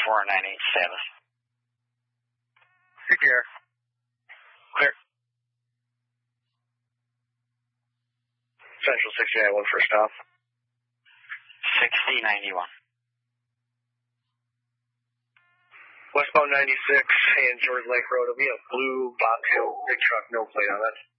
4987. Take care. Clear. Central 6091 for a stop. 6091. Westbound 96 and George Lake Road. It'll be a blue Box Hill big truck, no plate on it.